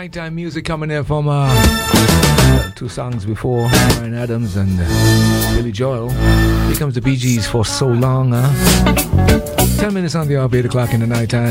nighttime music coming in from two songs before, Bryan Adams and Billy Joel. Here comes the Bee Gees for So Long. 10 minutes on the hour, 8 o'clock in the nighttime.